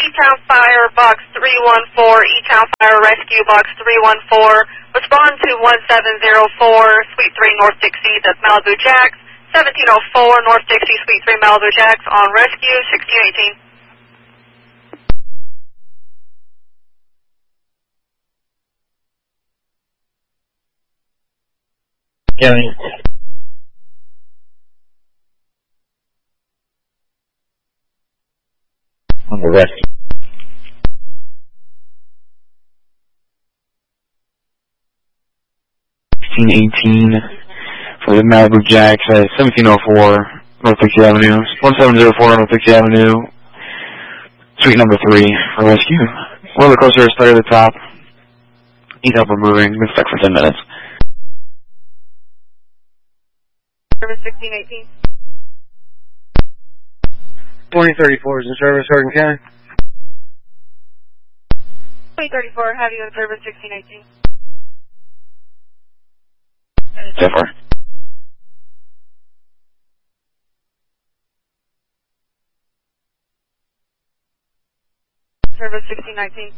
E-Town Fire, Box 314, E-Town Fire Rescue, Box 314. Respond to 1704, Suite 3, North Dixie, that's Malibu Jacks. 1704, North Dixie, Suite 3, Malibu Jacks, on rescue, 1618. County. On the rescue. 1618 for the Malibu Jacks at 1704 North Dixie Avenue. 1704 North Dixie Avenue. Suite number 3 for rescue. Roller coaster is started at the top. Need help removing. Been stuck for 10 minutes. Service 1618. 2034 is in service, Hardin County. 2034, have you in service 1618. Zephyr. Service 1619.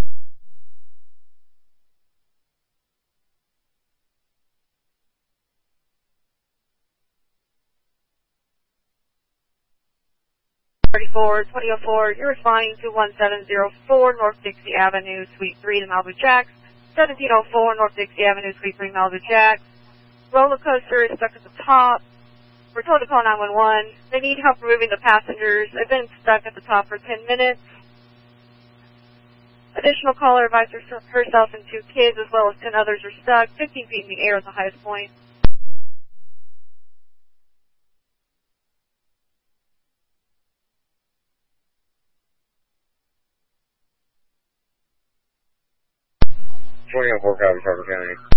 '34, 2004, you're responding to 1704 North Dixie Avenue, Suite 3 to Malibu Jacks. 1704 North Dixie Avenue, Suite 3 Malibu Jacks. Roller coaster is stuck at the top. We're told to call 911. They need help removing the passengers. They've been stuck at the top for 10 minutes. Additional caller advised herself and 2 kids as well as 10 others are stuck 15 feet in the air at the highest point. Four copy, Harbor County.